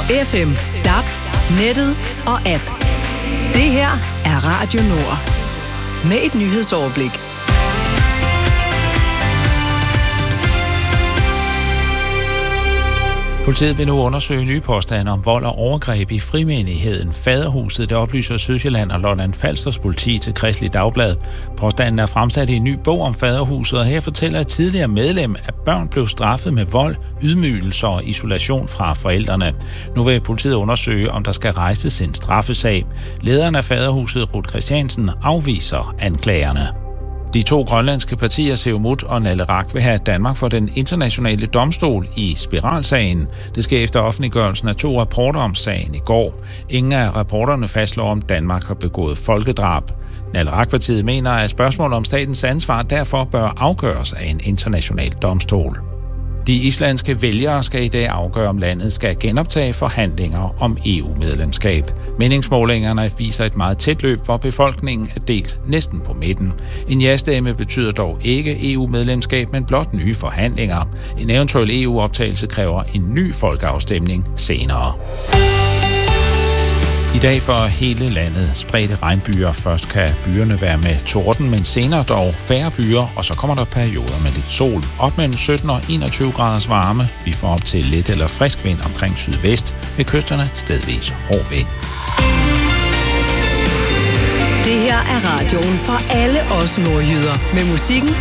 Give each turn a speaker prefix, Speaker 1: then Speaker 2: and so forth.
Speaker 1: FM, DAB, nettet og app. Det her er Radio Nord. Med et nyhedsoverblik.
Speaker 2: Politiet vil nu undersøge nye påstande om vold og overgreb i frimenigheden Faderhuset. Det oplyser Sydsjælland og Lolland-Falsters politi til Kristeligt Dagblad. Påstanden er fremsat i en ny bog om Faderhuset, og her fortæller et tidligere medlem, at børn blev straffet med vold, ydmygelser og isolation fra forældrene. Nu vil politiet undersøge, om der skal rejses en straffesag. Lederen af Faderhuset, Ruth Christiansen, afviser anklagerne. De to grønlandske partier, Siumut og Naleraq, vil have Danmark for den internationale domstol i spiralsagen. Det sker efter offentliggørelsen af 2 rapporter om sagen i går. Ingen af rapporterne fastslår, om Danmark har begået folkedrab. Naleraq-partiet mener, at spørgsmålet om statens ansvar derfor bør afgøres af en international domstol. De islandske vælgere skal i dag afgøre, om landet skal genoptage forhandlinger om EU-medlemskab. Meningsmålingerne viser et meget tæt løb, hvor befolkningen er delt næsten på midten. En ja-stemme betyder dog ikke EU-medlemskab, men blot nye forhandlinger. En eventuel EU-optagelse kræver en ny folkeafstemning senere. I dag for hele landet spredte regnbyer. Først kan byerne være med torden, men senere dog færre byer, og så kommer der perioder med lidt sol. Op mellem 17 og 21 graders varme. Vi får op til let eller frisk vind omkring sydvest. Ved kysterne stedvis hård vind.
Speaker 1: Det her er radioen for alle os nordjyder. Med musikken